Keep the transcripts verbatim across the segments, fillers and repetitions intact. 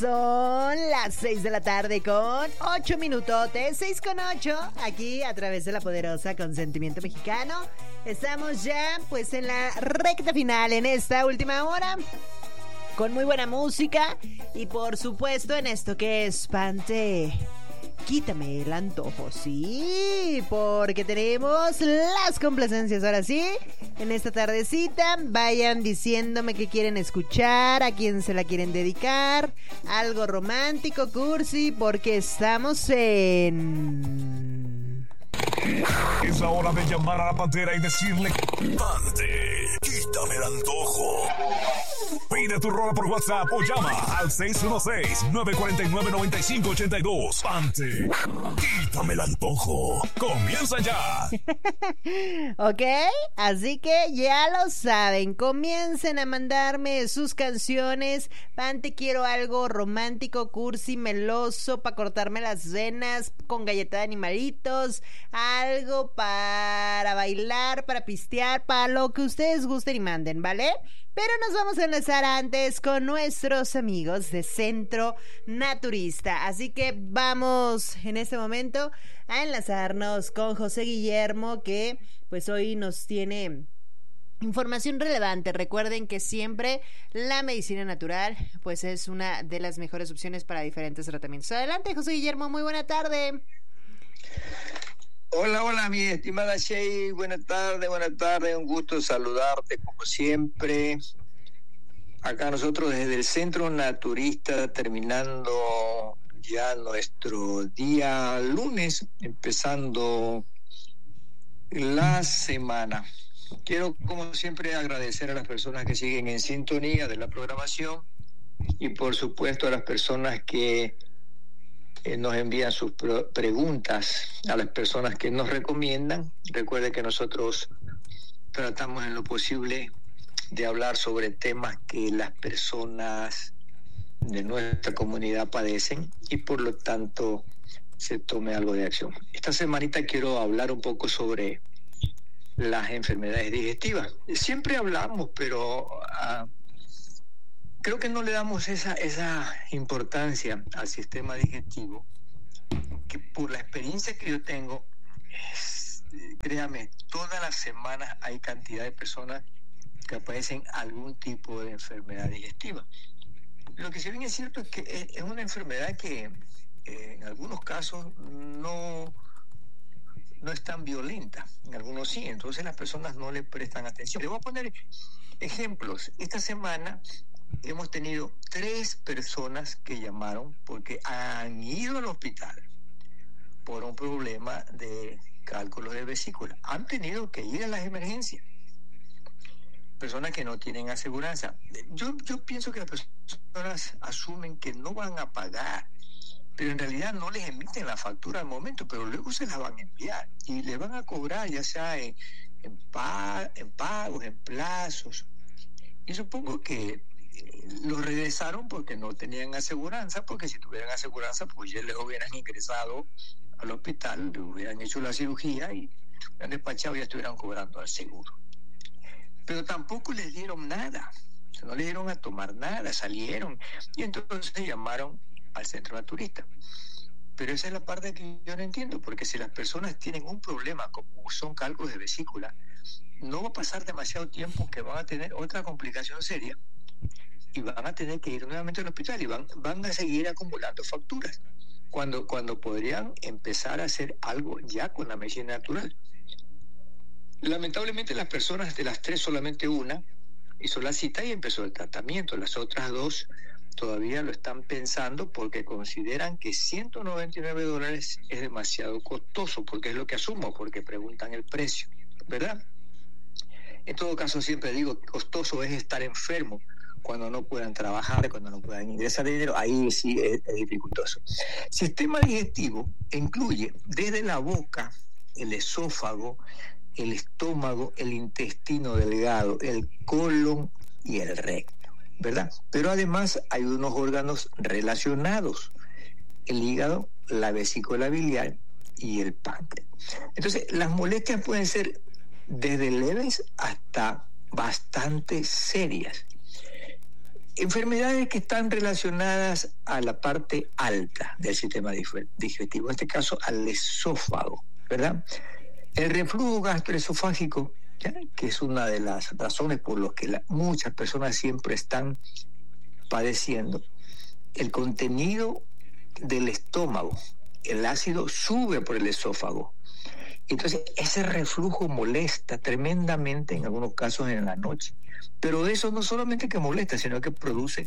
Son las seis de la tarde con ocho minutotes, seis con ocho, aquí a través de la poderosa Consentimiento Mexicano. Estamos ya pues en la recta final en esta última hora, con muy buena música y por supuesto en esto que es Pante. Quítame el antojo, sí, porque tenemos las complacencias ahora sí. En esta tardecita vayan diciéndome qué quieren escuchar, a quién se la quieren dedicar, algo romántico, cursi, porque estamos en... Es la hora de llamar a la pantera y decirle: Pante, quítame el antojo. Pide tu rola por WhatsApp o llama al seis uno seis, nueve cuatro nueve, nueve cinco ocho dos. Pante, quítame el antojo. Comienza ya. Ok, así que ya lo saben, comiencen a mandarme sus canciones. Pante, quiero algo romántico, cursi, meloso, para cortarme las venas con galleta de animalitos, algo para bailar, para pistear, para lo que ustedes gusten y manden, ¿vale? Pero nos vamos a enlazar antes con nuestros amigos de Centro Naturista. Así que vamos en este momento a enlazarnos con José Guillermo, que pues hoy nos tiene información relevante. Recuerden que siempre la medicina natural pues es una de las mejores opciones para diferentes tratamientos. Adelante, José Guillermo, muy buena tarde. Hola, hola, mi estimada Shey, buenas tardes, buenas tardes, un gusto saludarte como siempre. Acá nosotros desde el Centro Naturista, terminando ya nuestro día lunes, empezando la semana. Quiero, como siempre, agradecer a las personas que siguen en sintonía de la programación y, por supuesto, a las personas que Eh, nos envían sus pro- preguntas, a las personas que nos recomiendan. Recuerde que nosotros tratamos en lo posible de hablar sobre temas que las personas de nuestra comunidad padecen y por lo tanto se tome algo de acción. Esta semanita quiero hablar un poco sobre las enfermedades digestivas. Siempre hablamos, pero uh, creo que no le damos esa, esa importancia al sistema digestivo, que por la experiencia que yo tengo, es, créame, todas las semanas hay cantidad de personas que padecen algún tipo de enfermedad digestiva. Lo que sí bien es cierto es que es, es una enfermedad que eh, en algunos casos no, no es tan violenta, en algunos sí, entonces las personas no le prestan atención. Le voy a poner ejemplos. Esta semana hemos tenido tres personas que llamaron porque han ido al hospital por un problema de cálculos de vesícula. Han tenido que ir a las emergencias. Personas que no tienen aseguranza. Yo, yo pienso que las personas asumen que no van a pagar, pero en realidad no les emiten la factura al momento, pero luego se la van a enviar y le van a cobrar, ya sea en, en, pa- en pagos, en plazos. Y supongo que los regresaron porque no tenían aseguranza, porque si tuvieran aseguranza, pues ya les hubieran ingresado al hospital, le hubieran hecho la cirugía y hubieran despachado y ya estuvieran cobrando al seguro. Pero tampoco les dieron nada, o sea, no les dieron a tomar nada, salieron y entonces llamaron al Centro Naturista. Pero esa es la parte que yo no entiendo, porque si las personas tienen un problema como son cálculos de vesícula, no va a pasar demasiado tiempo que van a tener otra complicación seria y van a tener que ir nuevamente al hospital y van, van a seguir acumulando facturas cuando, cuando podrían empezar a hacer algo ya con la medicina natural. Lamentablemente las personas, de las tres solamente una hizo la cita y empezó el tratamiento. Las otras dos todavía lo están pensando porque consideran que ciento noventa y nueve dólares es demasiado costoso, porque es lo que asumo, porque preguntan el precio, ¿verdad? En todo caso, siempre digo que costoso es estar enfermo cuando no puedan trabajar, cuando no puedan ingresar dinero, ahí sí es, es dificultoso. Sistema digestivo incluye desde la boca, el esófago, el estómago, el intestino delgado, el colon y el recto, ¿verdad? Pero además hay unos órganos relacionados, el hígado, la vesícula biliar y el páncreas. Entonces, las molestias pueden ser desde leves hasta bastante serias. Enfermedades que están relacionadas a la parte alta del sistema digestivo, en este caso al esófago, ¿verdad? El reflujo gastroesofágico, ¿ya? Que es una de las razones por las que la, muchas personas siempre están padeciendo. El contenido del estómago, el ácido sube por el esófago. Entonces, ese reflujo molesta tremendamente en algunos casos en la noche. Pero eso no solamente que molesta, sino que produce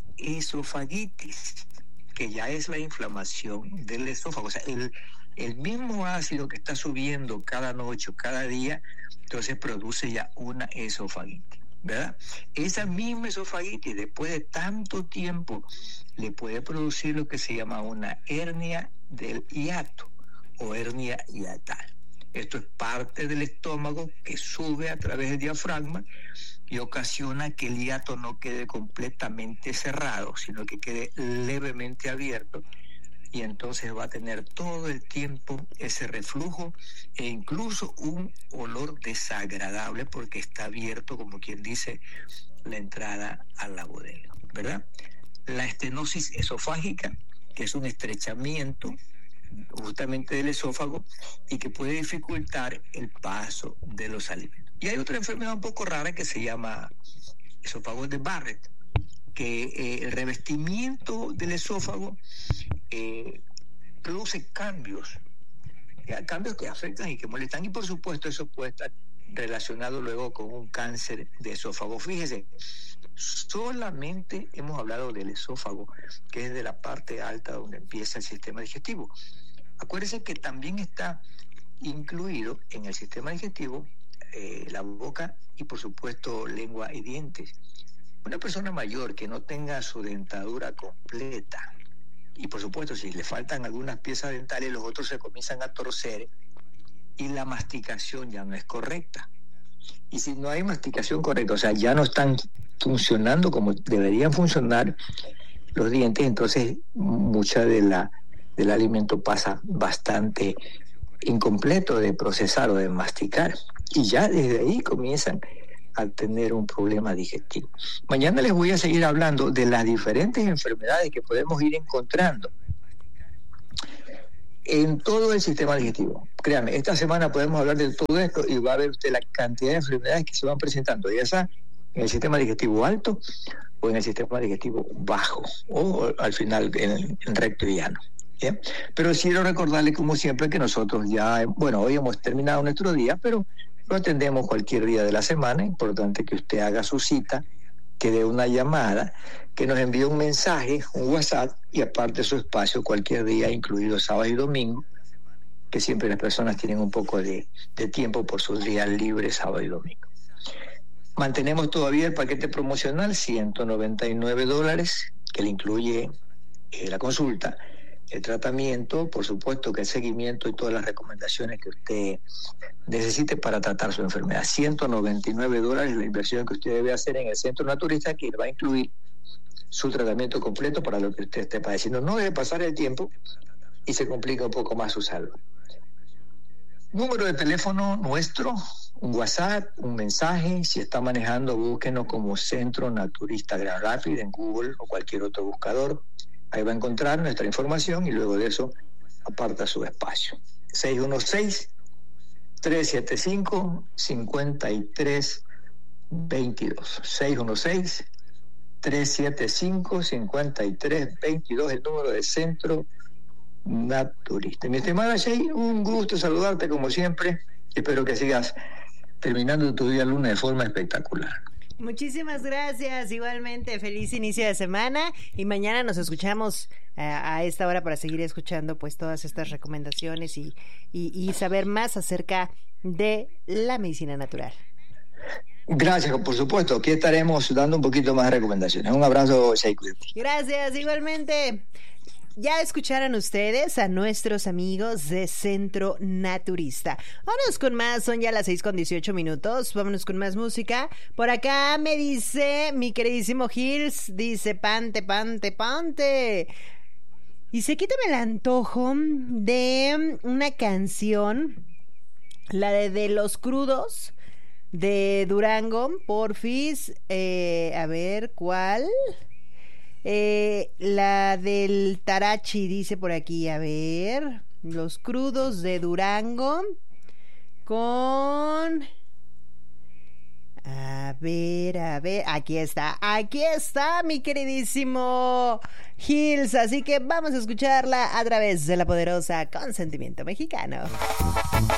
esofagitis, que ya es la inflamación del esófago. O sea, el, el mismo ácido que está subiendo cada noche o cada día, entonces produce ya una esofagitis, ¿verdad? Esa misma esofagitis, después de tanto tiempo, le puede producir lo que se llama una hernia del hiato o hernia hiatal. Esto es parte del estómago que sube a través del diafragma y ocasiona que el hiato no quede completamente cerrado, sino que quede levemente abierto, y entonces va a tener todo el tiempo ese reflujo e incluso un olor desagradable porque está abierto, como quien dice, la entrada a la bodega, ¿verdad? La estenosis esofágica, que es un estrechamiento justamente del esófago y que puede dificultar el paso de los alimentos. Y hay otra enfermedad un poco rara que se llama esófago de Barrett, que eh, el revestimiento del esófago eh, produce cambios, ¿ya? Cambios que afectan y que molestan, y por supuesto eso puede estar relacionado luego con un cáncer de esófago. Fíjese, solamente hemos hablado del esófago, que es de la parte alta donde empieza el sistema digestivo. Acuérdense que también está incluido en el sistema digestivo eh, la boca y por supuesto lengua y dientes. Una persona mayor que no tenga su dentadura completa, y por supuesto si le faltan algunas piezas dentales, los otros se comienzan a torcer y la masticación ya no es correcta. Y si no hay masticación correcta, o sea, ya no están funcionando como deberían funcionar los dientes, entonces mucha de la del alimento pasa bastante incompleto de procesar o de masticar, y ya desde ahí comienzan a tener un problema digestivo. Mañana les voy a seguir hablando de las diferentes enfermedades que podemos ir encontrando en todo el sistema digestivo. Créanme, esta semana podemos hablar de todo esto y va a ver usted la cantidad de enfermedades que se van presentando, ya sea en el sistema digestivo alto o en el sistema digestivo bajo, o al final en, en recto y llano. ¿Bien? Pero quiero recordarle, como siempre, que nosotros ya, bueno, hoy hemos terminado nuestro día, pero lo atendemos cualquier día de la semana. Importante que usted haga su cita, que dé una llamada, que nos envíe un mensaje, un WhatsApp, y aparte su espacio cualquier día, incluido sábado y domingo, que siempre las personas tienen un poco de, de tiempo por sus días libres, sábado y domingo. Mantenemos todavía el paquete promocional, ciento noventa y nueve dólares, que le incluye eh, la consulta, el tratamiento, por supuesto que el seguimiento y todas las recomendaciones que usted necesite para tratar su enfermedad. ciento noventa y nueve dólares la inversión que usted debe hacer en el Centro Naturista, que va a incluir su tratamiento completo para lo que usted esté padeciendo. No debe pasar el tiempo y se complica un poco más su salud. Número de teléfono nuestro, un WhatsApp, un mensaje. Si está manejando, búsquenos como Centro Naturista Grand Rapids en Google o cualquier otro buscador. Ahí va a encontrar nuestra información y luego de eso aparta su espacio. seis uno seis, tres siete cinco, cinco tres dos dos. seis uno seis, tres siete cinco, cinco tres dos dos, el número de Centro Naturista. Mi estimada Shay, un gusto saludarte como siempre. Espero que sigas terminando tu día lunes de forma espectacular. Muchísimas gracias, igualmente feliz inicio de semana, y mañana nos escuchamos a, a esta hora para seguir escuchando pues todas estas recomendaciones y, y, y saber más acerca de la medicina natural. Gracias, por supuesto, aquí estaremos dando un poquito más de recomendaciones. Un abrazo, Shay. Gracias, igualmente. Ya escucharon ustedes a nuestros amigos de Centro Naturista. Vámonos con más, son ya las seis con dieciocho minutos. Vámonos con más música. Por acá me dice mi queridísimo Hills, dice pante, pante, pante. Y se quítame el antojo de una canción, la de, de Los Crudos, de Durango, porfis. Eh, a ver, ¿cuál? Eh, la del Tarachi, dice por aquí. A ver, los crudos de Durango con... A ver, a ver, aquí está, aquí está mi queridísimo Hills, así que vamos a escucharla a través de la poderosa Consentimiento Mexicano.